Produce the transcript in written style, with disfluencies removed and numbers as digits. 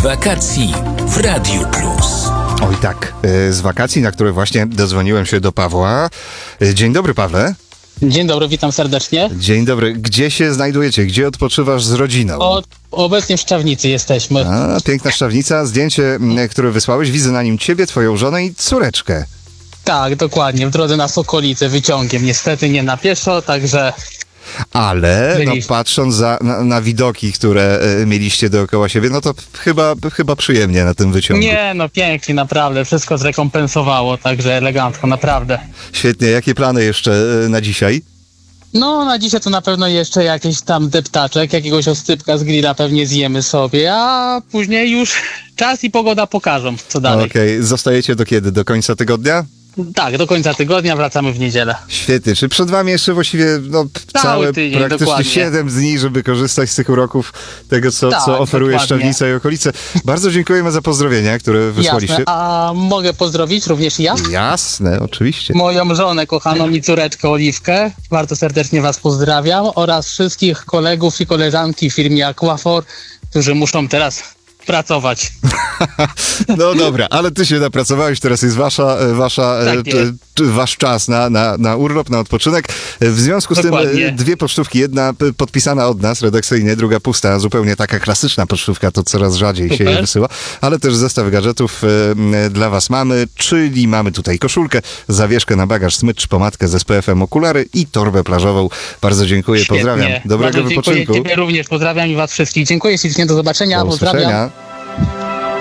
wakacji w Radiu Plus. Oj tak, z wakacji, na które właśnie dodzwoniłem się do Pawła. Dzień dobry, Pawle. Dzień dobry, witam serdecznie. Dzień dobry. Gdzie się znajdujecie? Gdzie odpoczywasz z rodziną? Obecnie w Szczawnicy jesteśmy. A, piękna Szczawnica. Zdjęcie, które wysłałeś, widzę na nim ciebie, twoją żonę i córeczkę. Tak, dokładnie, w drodze na Sokolicę wyciągiem. Niestety nie na pieszo, także... Ale no, patrząc na widoki, które mieliście dookoła siebie, no to chyba przyjemnie na tym wyciągu. Nie, no pięknie, naprawdę. Wszystko zrekompensowało, także elegancko, naprawdę. Świetnie. Jakie plany jeszcze na dzisiaj? No, na dzisiaj to na pewno jeszcze jakiś tam deptaczek, jakiegoś oscypka z grilla pewnie zjemy sobie, a później już czas i pogoda pokażą, co dalej. Okej. Zostajecie do kiedy? Do końca tygodnia? Tak, do końca tygodnia, wracamy w niedzielę. Świetnie. Czy przed wami jeszcze właściwie całe tydzień, praktycznie dokładnie. 7 dni, żeby korzystać z tych uroków tego, co oferuje dokładnie. Szczawnica i okolice. Bardzo dziękujemy za pozdrowienia, które wysłaliście. Jasne, a mogę pozdrowić również ja? Jasne, oczywiście. Moją żonę kochaną i córeczkę Oliwkę. Bardzo serdecznie was pozdrawiam oraz wszystkich kolegów i koleżanki w firmie Aquafor, którzy muszą teraz pracować. No dobra, ale ty się napracowałeś, teraz jest wasz czas na urlop, na odpoczynek. W związku z Dokładnie. tym dwie pocztówki, jedna podpisana od nas redakcyjnie, druga pusta, zupełnie taka klasyczna pocztówka, to coraz rzadziej się jej wysyła, ale też zestaw gadżetów dla was mamy, czyli mamy tutaj koszulkę, zawieszkę na bagaż, smycz, pomadkę z SPF-em, okulary i torbę plażową. Bardzo dziękuję, Świetnie. pozdrawiam. Dobrego Bardzo wypoczynku. Dziękuję ciebie również, pozdrawiam i was wszystkich. Dziękuję ślicznie, do zobaczenia, Do pozdrawiam. usłyszenia.